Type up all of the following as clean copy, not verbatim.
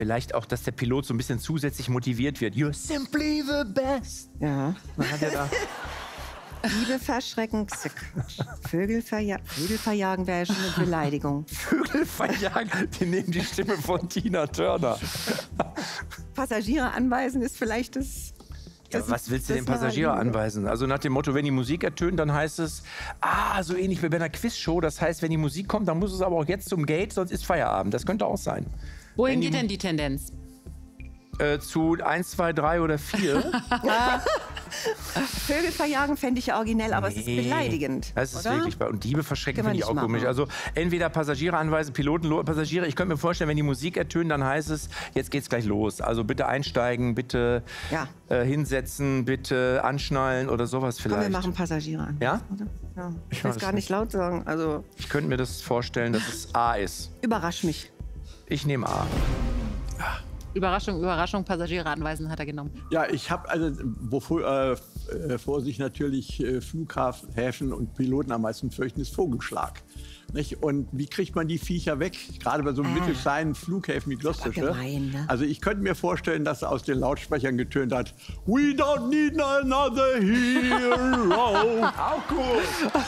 Vielleicht auch, dass der Pilot so ein bisschen zusätzlich motiviert wird. You're simply the best. Ja. Man hat ja da Diebe verschrecken. Vögel verjagen wäre ja schon eine Beleidigung. Vögel verjagen, die nehmen die Stimme von Tina Turner. Passagiere anweisen ist vielleicht das... Ja, was willst du dem Passagier anweisen? Also nach dem Motto, wenn die Musik ertönt, dann heißt es, so ähnlich wie bei einer Quizshow. Das heißt, wenn die Musik kommt, dann muss es aber auch jetzt zum Gate, sonst ist Feierabend. Das könnte auch sein. Wohin geht denn die Tendenz? Zu 1, 2, 3 oder 4. Vögel verjagen fände ich ja originell, aber es ist beleidigend. Das ist oder? wirklich bei. Und Diebe verschrecken finde ich auch nicht komisch. machen. Also entweder Passagiere anweisen, Piloten, Passagiere. Ich könnte mir vorstellen, wenn die Musik ertönt, dann heißt es, jetzt geht's gleich los. Also bitte einsteigen, bitte hinsetzen, bitte anschnallen oder sowas vielleicht. Komm, wir machen Passagiere an. Ja? Oder? Ja. Ich mach will es das gar nicht laut sagen. Also Ich könnte mir das vorstellen, dass es A ist. überrasch mich. Ich nehme A. Überraschung, Überraschung, Passagiere anweisen hat er genommen. Ja, ich habe, also, wovor sich natürlich Flughäfen und Piloten am meisten fürchten, ist Vogelschlag. Nicht? Und wie kriegt man die Viecher weg? Gerade bei so mittelkleinen Flughäfen wie Gloucestershire. Gemein, ne? Also ich könnte mir vorstellen, dass aus den Lautsprechern getönt hat, We don't need another hero. Auch gut.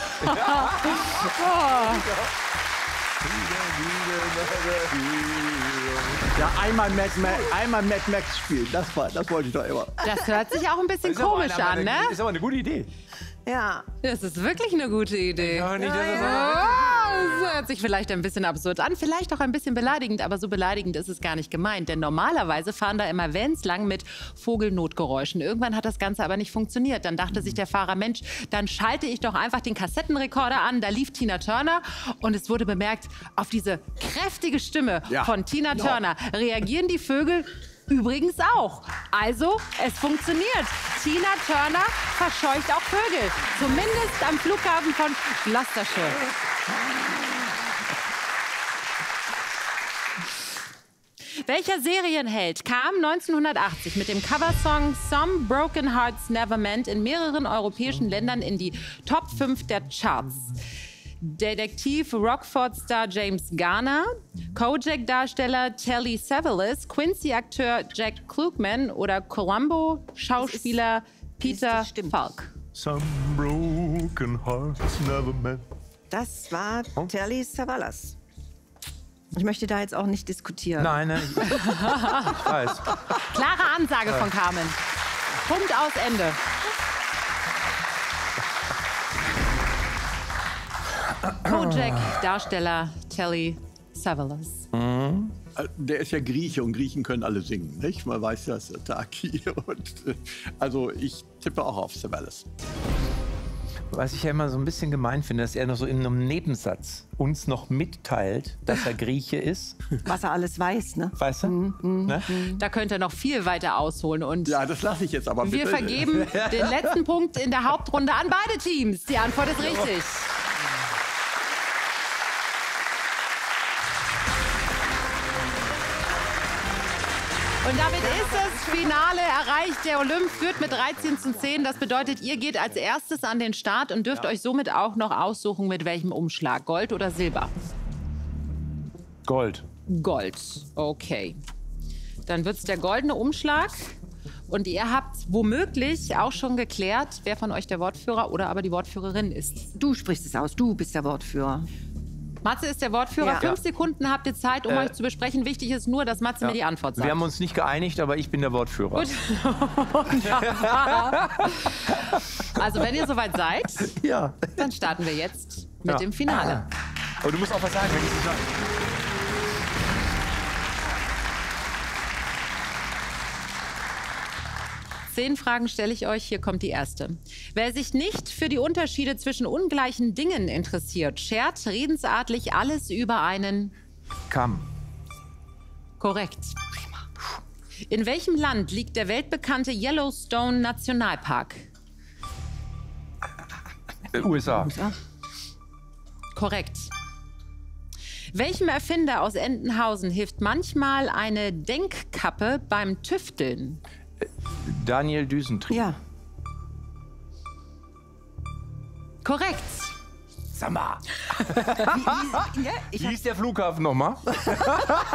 Ja, einmal Mad Max spielen, das wollte ich doch immer. Das hört sich auch ein bisschen komisch an, ne? Ist aber eine gute Idee. Ja. Das ist wirklich eine gute Idee. Ja, nicht, dass es Das hört sich vielleicht ein bisschen absurd an, vielleicht auch ein bisschen beleidigend, aber so beleidigend ist es gar nicht gemeint. Denn normalerweise fahren da immer Vans lang mit Vogelnotgeräuschen. Irgendwann hat das Ganze aber nicht funktioniert. Dann dachte sich der Fahrer, Mensch, dann schalte ich doch einfach den Kassettenrekorder an. Da lief Tina Turner und es wurde bemerkt, auf diese kräftige Stimme von Tina Turner reagieren die Vögel übrigens auch. Also, es funktioniert. Tina Turner verscheucht auch Vögel. Zumindest am Flughafen von Gloucestershire. Welcher Serienheld kam 1980 mit dem Coversong Some Broken Hearts Never Mend in mehreren europäischen Ländern in die Top 5 der Charts? Detektiv Rockford-Star James Garner, Kojak-Darsteller Telly Savalas, Quincy-Akteur Jack Klugman oder Columbo-Schauspieler Peter Falk. Some broken hearts never met. Das war Telly Savalas. Ich möchte da jetzt auch nicht diskutieren. Nein, ich weiß. Klare Ansage von Carmen. Punkt aus Ende. Kojak-Darsteller Telly Savalas. Der ist ja Grieche und Griechen können alle singen, nicht? Man weiß ja, es ist Taki. Also ich tippe auch auf Savalas. Was ich ja immer so ein bisschen gemein finde, dass er noch so in einem Nebensatz uns noch mitteilt, dass er Grieche ist. Was er alles weiß, ne? Weißt du? Ne? Da könnte er noch viel weiter ausholen. Und Ja, das lasse ich jetzt aber bitte. wir vergeben den letzten Punkt in der Hauptrunde an beide Teams. Die Antwort ist richtig. Und damit ist das Finale erreicht. Der Olymp führt mit 13:10. Das bedeutet, ihr geht als erstes an den Start und dürft euch somit auch noch aussuchen, mit welchem Umschlag. Gold oder Silber? Gold. Gold. Okay. Dann wird es der goldene Umschlag. Und ihr habt womöglich auch schon geklärt, wer von euch der Wortführer oder aber die Wortführerin ist. Du sprichst es aus, du bist der Wortführer. Matze ist der Wortführer. Ja. 5 Sekunden habt ihr Zeit, um euch zu besprechen. Wichtig ist nur, dass Matze mir die Antwort sagt. Wir haben uns nicht geeinigt, aber ich bin der Wortführer. Gut. Also wenn ihr soweit seid, dann starten wir jetzt mit dem Finale. Aber du musst auch was sagen, wenn ich es sage. 10 Fragen stelle ich euch. Hier kommt die erste. Wer sich nicht für die Unterschiede zwischen ungleichen Dingen interessiert, schert redensartlich alles über einen... Kamm. Korrekt. In welchem Land liegt der weltbekannte Yellowstone Nationalpark? USA. Korrekt. Welchem Erfinder aus Entenhausen hilft manchmal eine Denkkappe beim Tüfteln? Daniel Düsentrieb. Ja. Korrekt. Sag mal. Ja, Wie hieß der Flughafen nochmal?